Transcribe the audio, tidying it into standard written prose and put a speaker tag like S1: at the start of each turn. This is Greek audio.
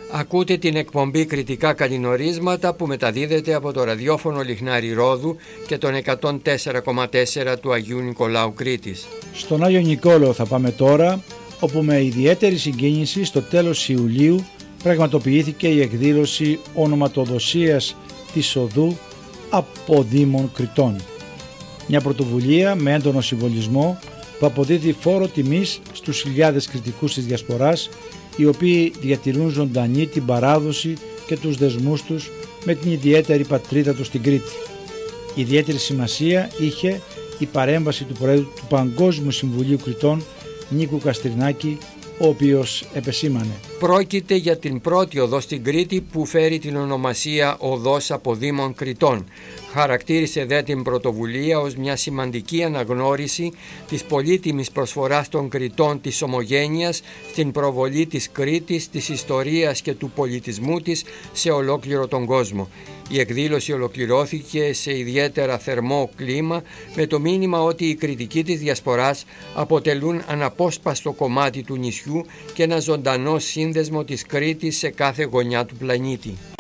S1: Ακούτε την εκπομπή Κρητικά Καλλινορίσματα που μεταδίδεται από το ραδιόφωνο Λιχνάρι Ρόδου και τον 104,4 του Αγίου Νικολάου Κρήτης.
S2: Στον Άγιο Νικόλαο θα πάμε τώρα, όπου με ιδιαίτερη συγκίνηση στο τέλος Ιουλίου πραγματοποιήθηκε η εκδήλωση ονοματοδοσίας της οδού Αποδήμων Κρητών. Μια πρωτοβουλία με έντονο συμβολισμό που αποδίδει φόρο τιμής στους χιλιάδες κριτικούς της Διασποράς, οι οποίοι διατηρούν ζωντανή την παράδοση και τους δεσμούς τους με την ιδιαίτερη πατρίδα τους στην Κρήτη. Ιδιαίτερη σημασία είχε η παρέμβαση του Προέδρου του Παγκόσμιου Συμβουλίου Κρητών, Νίκου Καστρινάκη, ο οποίος επεσήμανε:
S1: Πρόκειται για την πρώτη οδό στην Κρήτη που φέρει την ονομασία Οδός Αποδήμων Κρητών. Χαρακτήρισε δε την πρωτοβουλία ως μια σημαντική αναγνώριση της πολύτιμης προσφοράς των Κρητών της ομογένειας στην προβολή της Κρήτης, της ιστορίας και του πολιτισμού της σε ολόκληρο τον κόσμο. Η εκδήλωση ολοκληρώθηκε σε ιδιαίτερα θερμό κλίμα με το μήνυμα ότι οι κριτικοί της Διασποράς αποτελούν αναπόσπαστο κομμάτι του νησιού και ένα ζωντανό σύνδεσμο της Κρήτης σε κάθε γωνιά του πλανήτη.